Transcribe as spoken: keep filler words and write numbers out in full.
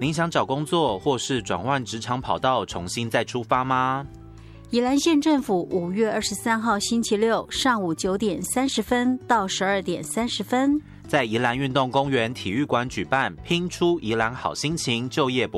您想找工作或是转换职场跑道，重新再出发吗？ 宜兰县政府五月二十三号星期六上午九点三十分到十二点三十分， 在宜兰运动公园体育馆举办拼出宜兰好心情就业博